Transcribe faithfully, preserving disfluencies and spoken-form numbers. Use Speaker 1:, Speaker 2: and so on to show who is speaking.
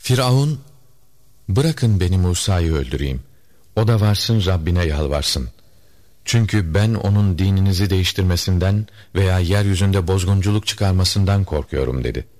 Speaker 1: Firavun, bırakın beni Musa'yı öldüreyim. O da varsın Rabbine yalvarsın. Çünkü ben onun dininizi değiştirmesinden veya yeryüzünde bozgunculuk çıkarmasından korkuyorum dedi.